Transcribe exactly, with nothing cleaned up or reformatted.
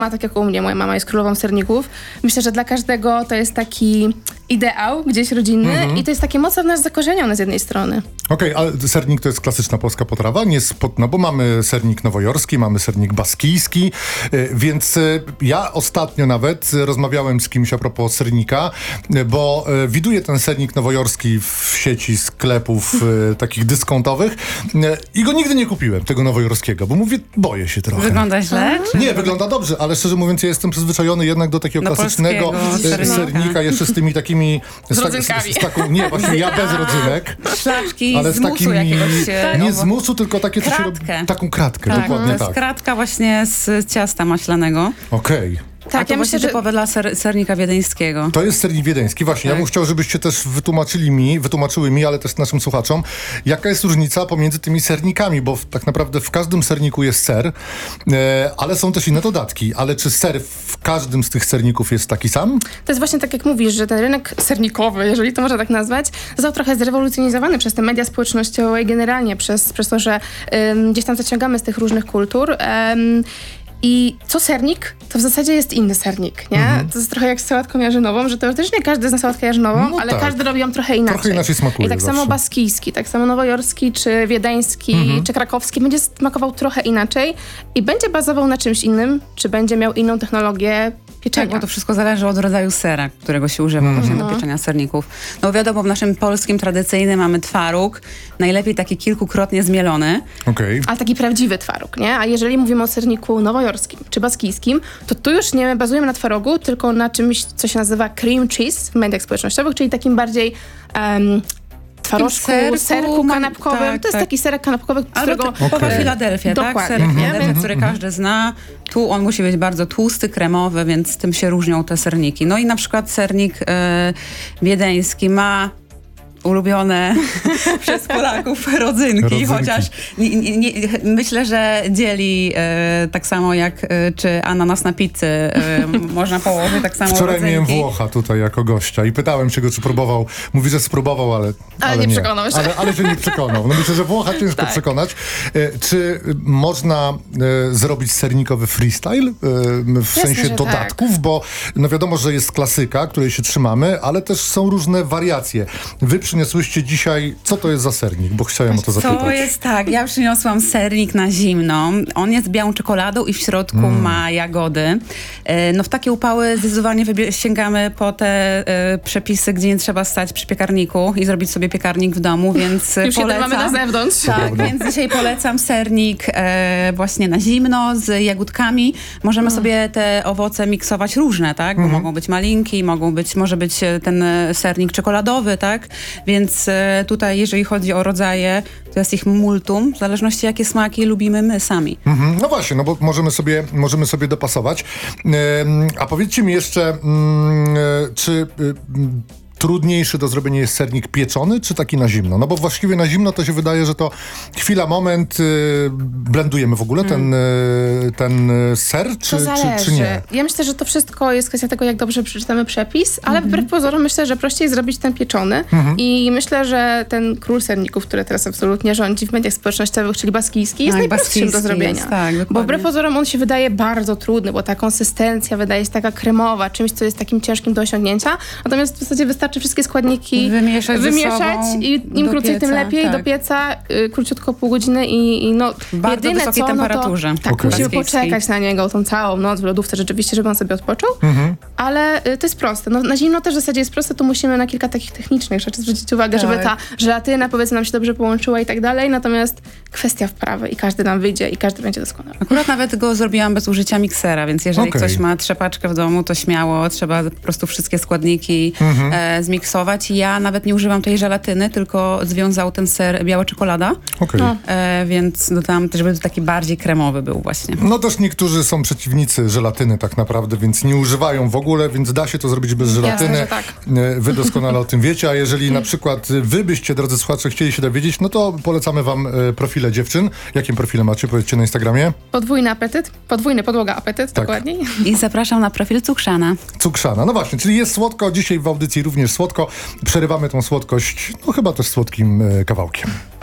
Ma tak jak u mnie, moja mama jest królową serników. Myślę, że dla każdego to jest taki ideał gdzieś rodzinny mm-hmm. i to jest takie mocno w nas zakorzenione z jednej strony. Okej, okay, ale sernik to jest klasyczna polska potrawa, nie spod, no bo mamy sernik nowojorski, mamy sernik baskijski, yy, więc yy, ja ostatnio nawet rozmawiałem z kimś a propos sernika, yy, bo yy, widuję ten sernik nowojorski w sieci sklepów yy, takich dyskontowych yy, i go nigdy nie kupiłem, tego nowojorskiego, bo mówię, boję się trochę. Wygląda źle? Czy... Nie, wygląda dobrze, ale szczerze mówiąc ja jestem przyzwyczajony jednak do takiego do klasycznego sernika. sernika, jeszcze z tymi takimi z rodzynkami. Z, z, z taką, nie, właśnie ja bez rodzynek. Szlaczki ale z, z musu takimi, jakiegoś. Nie z musu, tylko takie, co się robi, taką kratkę, tak, dokładnie to jest tak. kratka właśnie z ciasta maślanego. Okej. Okay. Tak, A to ja myślę, że typowe dla ser, sernika wiedeńskiego. To jest sernik wiedeński, właśnie. Tak. Ja bym chciał, żebyście też wytłumaczyli mi, wytłumaczyły mi, ale też naszym słuchaczom, jaka jest różnica pomiędzy tymi sernikami, bo w, tak naprawdę w każdym serniku jest ser, e, ale są też inne dodatki. Ale czy ser w każdym z tych serników jest taki sam? To jest właśnie tak, jak mówisz, że ten rynek sernikowy, jeżeli to można tak nazwać, został trochę zrewolucjonizowany przez te media społecznościowe i generalnie przez, przez to, że um, gdzieś tam zaciągamy z tych różnych kultur. Um, I co sernik, to w zasadzie jest inny sernik, nie? Mm-hmm. To jest trochę jak z sałatką jarzynową, że teoretycznie każdy zna sałatkę jarzynową, no ale tak. każdy robi ją trochę inaczej. Trochę inaczej smakuje I tak zawsze. samo baskijski, tak samo nowojorski, czy wiedeński, mm-hmm. czy krakowski będzie smakował trochę inaczej i będzie bazował na czymś innym, czy będzie miał inną technologię pieczenia. Tak, bo to wszystko zależy od rodzaju sera, którego się używa mm-hmm. właśnie do pieczenia serników. No wiadomo, w naszym polskim tradycyjnym mamy twaróg, najlepiej taki kilkukrotnie zmielony. Okay. Ale taki prawdziwy twaróg, nie? A jeżeli mówimy o serniku nowojorskim czy baskijskim, to tu już nie bazujemy na twarogu, tylko na czymś, co się nazywa cream cheese w mediach społecznościowych, czyli takim bardziej um, twarożku, serku, serku kanapkowym. Tak, to jest tak. taki serek kanapkowy, którego... Typowa okay. Filadelfia, tak? Serek mm-hmm. Filadelfia, który mm-hmm. każdy zna. Tu on musi być bardzo tłusty, kremowy, więc tym się różnią te serniki. No i na przykład sernik e, wiedeński ma ulubione przez Polaków rodzynki, rodzynki. chociaż nie, nie, nie, myślę, że dzieli e, tak samo jak e, czy ananas na pizzy e, można położyć, tak samo Wczoraj rodzynki. miałem Włocha tutaj jako gościa i pytałem się go, czy próbował. Mówi, że spróbował, ale Ale, ale nie, nie przekonał się. Ale, ale się nie przekonał. No myślę, że Włocha ciężko tak. przekonać. E, czy można e, zrobić sernikowy freestyle e, w Jasne, sensie dodatków? Tak. Bo no wiadomo, że jest klasyka, której się trzymamy, ale też są różne wariacje. Wy przyniosłyście dzisiaj, co to jest za sernik? Bo chciałem o to zapytać. To jest tak, ja przyniosłam sernik na zimno. On jest białą czekoladą i w środku mm. ma jagody. E, no w takie upały zdecydowanie wybie- sięgamy po te e, przepisy, gdzie nie trzeba stać przy piekarniku i zrobić sobie piekarnik w domu, więc Już polecam. Mamy na zewnątrz. Tak, więc dzisiaj polecam sernik e, właśnie na zimno z jagódkami. Możemy mm. sobie te owoce miksować różne, tak? Bo mm. mogą być malinki, mogą być, może być ten sernik czekoladowy, tak? Więc e, tutaj, jeżeli chodzi o rodzaje, to jest ich multum, w zależności jakie smaki lubimy my sami. Mhm, no właśnie, no bo możemy sobie, możemy sobie dopasować. E, a powiedzcie mi jeszcze, e, czy... E, trudniejszy do zrobienia jest sernik pieczony, czy taki na zimno? No bo właściwie na zimno to się wydaje, że to chwila, moment, yy, blendujemy w ogóle ten, yy, ten ser, czy, czy, czy nie? Ja myślę, że to wszystko jest kwestia tego, jak dobrze przeczytamy przepis, ale mm-hmm. wbrew pozorom myślę, że prościej zrobić ten pieczony mm-hmm. i myślę, że ten król serników, który teraz absolutnie rządzi w mediach społecznościowych, czyli baskijski, jest tak, najprostszym do zrobienia. Jest, tak, bo wbrew pozorom on się wydaje bardzo trudny, bo ta konsystencja wydaje się taka kremowa, czymś, co jest takim ciężkim do osiągnięcia, natomiast w zasadzie wystarczy wszystkie składniki wymieszać, wymieszać i im krócej, pieca, tym lepiej, tak. do pieca, y, króciutko pół godziny i, i no bardzo jedyne wysokiej co, temperaturze. No to, tak, okay. musimy poczekać na niego tą całą noc w lodówce rzeczywiście, żeby on sobie odpoczął, mm-hmm. ale y, to jest proste. No, na zimno też w zasadzie jest proste, to musimy na kilka takich technicznych rzeczy zwrócić uwagę, tak. żeby ta żelatyna powiedzmy nam się dobrze połączyła i tak dalej, natomiast kwestia wprawy i każdy nam wyjdzie i każdy będzie doskonały. Akurat nawet go zrobiłam bez użycia miksera, więc jeżeli okay. ktoś ma trzepaczkę w domu, to śmiało, trzeba po prostu wszystkie składniki mm-hmm. e, zmiksować. Ja nawet nie używam tej żelatyny, tylko związał ten ser biała czekolada, okay. no. e, więc dodałam też, żeby taki bardziej kremowy był właśnie. No też niektórzy są przeciwnicy żelatyny tak naprawdę, więc nie używają w ogóle, więc da się to zrobić bez żelatyny. Jasne, tak. Wy doskonale o tym wiecie, a jeżeli na przykład wy byście, drodzy słuchacze, chcieli się dowiedzieć, no to polecamy wam profile dziewczyn. Jakim profilem macie? Powiedzcie na Instagramie. Podwójny apetyt, podwójny podłoga apetyt, tak. dokładniej. I zapraszam na profil Cukrzana. Cukrzana, no właśnie, czyli jest słodko, dzisiaj w audycji również słodko. Przerywamy tą słodkość, no chyba też słodkim e, kawałkiem.